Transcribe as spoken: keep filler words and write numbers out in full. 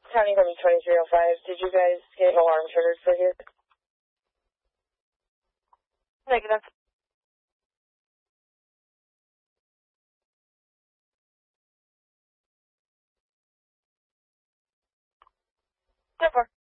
County Home twenty-three oh five, did you guys get an alarm triggered for here? Negative. Never.